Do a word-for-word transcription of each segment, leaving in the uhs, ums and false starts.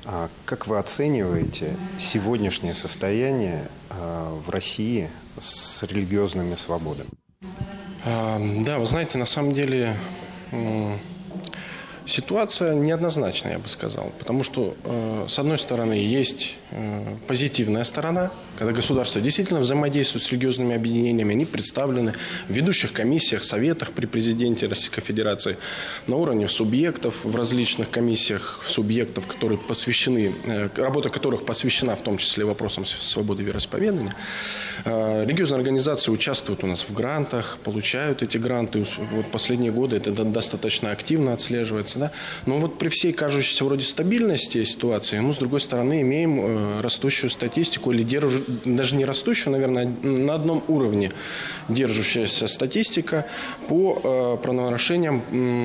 А как вы оцениваете сегодняшнее состояние в России с религиозными свободами? Да, вы знаете, на самом деле ситуация неоднозначная, я бы сказал. Потому что, с одной стороны, есть позитивная сторона, когда государство действительно взаимодействует с религиозными объединениями, они представлены в ведущих комиссиях, советах при президенте Российской Федерации, на уровне субъектов, в различных комиссиях субъектов, которые посвящены, работа которых посвящена в том числе вопросам свободы вероисповедания. Религиозные организации участвуют у нас в грантах, получают эти гранты. Вот последние годы это достаточно активно отслеживается. Да? Но вот при всей кажущейся вроде стабильности ситуации, мы, с другой стороны, имеем растущую статистику, или держу, даже не растущую, наверное, на одном уровне держащаяся статистика по э, правонарушениям,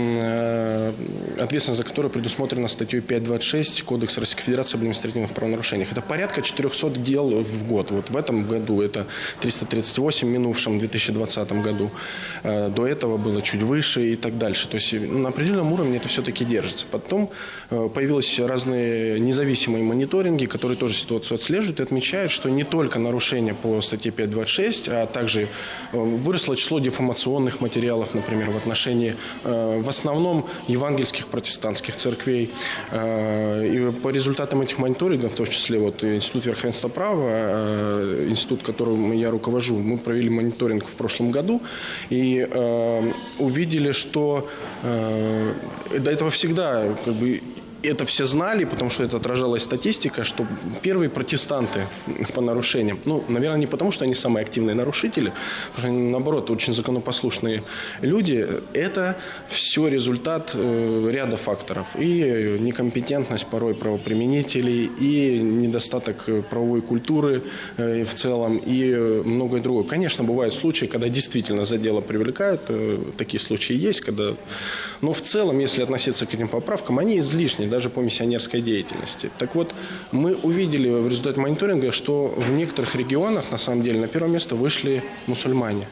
э, ответственность за которые предусмотрена статьей пять двадцать шесть Кодекса Российской Федерации об административных правонарушениях. Это порядка четырехсот дел в год. Вот в этом году это триста тридцать восемь, в минувшем две тысячи двадцатом году. Э, до этого было чуть выше и так дальше. То есть на определенном уровне это все-таки держится. Потом э, появились разные независимые мониторинги, которые тоже ситуацию отслеживают и отмечают, что не только нарушения по статье пять двадцать шесть, а также выросло число дефамационных материалов, например, в отношении э, в основном евангельских протестантских церквей. Э, и по результатам этих мониторингов, в том числе вот, Институт верховенства права, э, институт, которым я руковожу, мы провели мониторинг в прошлом году и э, увидели, что э, до этого всегда как бы, это все знали, потому что это отражалась статистика, что первые протестанты по нарушениям, ну, наверное, не потому, что они самые активные нарушители, потому что они, наоборот, очень законопослушные люди, это все результат э, ряда факторов. И некомпетентность порой правоприменителей, и недостаток правовой культуры э, в целом, и многое другое. Конечно, бывают случаи, когда действительно за дело привлекают, э, такие случаи есть, когда... но в целом, если относиться к этим поправкам, они излишни, даже по миссионерской деятельности. Так вот, мы увидели в результате мониторинга, что в некоторых регионах, на самом деле, на первое место вышли мусульмане.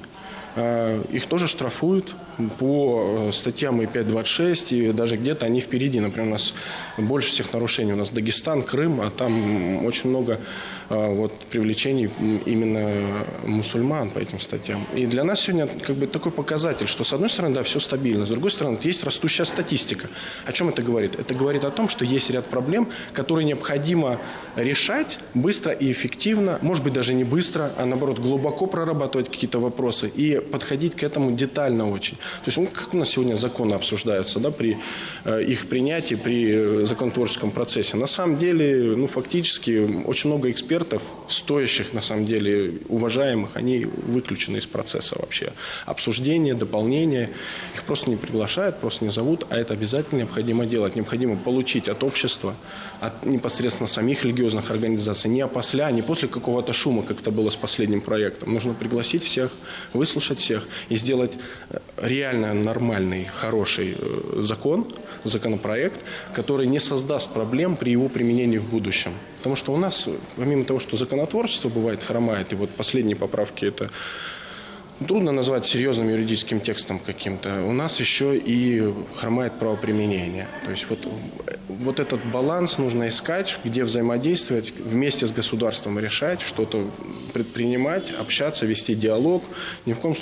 Их тоже штрафуют по статьям и пять двадцать шесть, и даже где-то они впереди. Например, у нас больше всех нарушений. У нас Дагестан, Крым, а там очень много вот, привлечений именно мусульман по этим статьям. И для нас сегодня как бы такой показатель, что с одной стороны, да, все стабильно, с другой стороны, есть растущая статистика. О чем это говорит? Это говорит о том, что есть ряд проблем, которые необходимо решать быстро и эффективно, может быть, даже не быстро, а наоборот, глубоко прорабатывать какие-то вопросы и подходить к этому детально очень. То есть, ну, как у нас сегодня законы обсуждаются, да, при э, их принятии, при законотворческом процессе. На самом деле, ну, фактически, очень много экспертов, стоящих, на самом деле, уважаемых, они выключены из процесса вообще. Обсуждения, дополнения, их просто не приглашают, просто не зовут, а это обязательно необходимо делать. Необходимо получить от общества, от непосредственно самих религиозных организаций, не опосля, не после какого-то шума, как это было с последним проектом. Нужно пригласить всех, выслушать всех и сделать реально нормальный, хороший закон, законопроект, который не создаст проблем при его применении в будущем. Потому что у нас, помимо того, что законотворчество бывает хромает, и вот последние поправки это трудно назвать серьезным юридическим текстом каким-то, у нас еще и хромает правоприменение. То есть вот, вот этот баланс нужно искать, где взаимодействовать, вместе с государством решать, что-то предпринимать, общаться, вести диалог. Ни в коем случае